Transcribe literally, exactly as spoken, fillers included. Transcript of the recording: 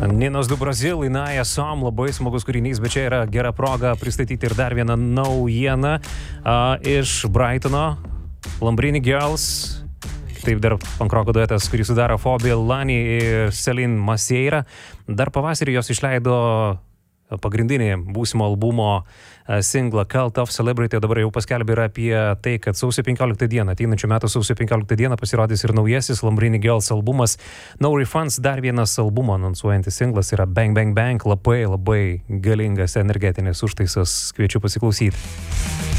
Ninos du Brazil, Inaja Som, labai smagus kūrinys, bet čia yra gera proga pristatyti ir dar vieną naujieną uh, iš Brightono, Lambrini Girls, taip dar pankroko duetas, kurį sudaro Fobia Lani ir Celine Maseira. Dar pavasarį jos išleido pagrindinį būsimo albumo singlą Cult of Celebrity, o dabar jau paskelbė ir apie tai, kad sausio penkioliktą dieną, ateinančių metų sausio penkioliktą dieną pasirodys ir naujasis Lambrini Girls albumas No Refunds. Dar vienas albumo anonsuojantis singlas yra Bang Bang Bang, labai labai galingas energetinis užtaisas, kviečiu pasiklausyti.